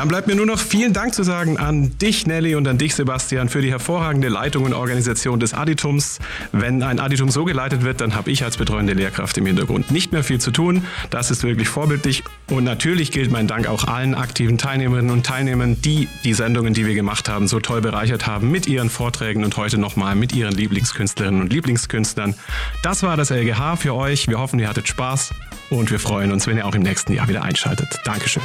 Dann bleibt mir nur noch vielen Dank zu sagen an dich, Nelly, und an dich, Sebastian, für die hervorragende Leitung und Organisation des Additums. Wenn ein Additum so geleitet wird, dann habe ich als betreuende Lehrkraft im Hintergrund nicht mehr viel zu tun. Das ist wirklich vorbildlich. Und natürlich gilt mein Dank auch allen aktiven Teilnehmerinnen und Teilnehmern, die die Sendungen, die wir gemacht haben, so toll bereichert haben mit ihren Vorträgen und heute nochmal mit ihren Lieblingskünstlerinnen und Lieblingskünstlern. Das war das LGH für euch. Wir hoffen, ihr hattet Spaß und wir freuen uns, wenn ihr auch im nächsten Jahr wieder einschaltet. Dankeschön.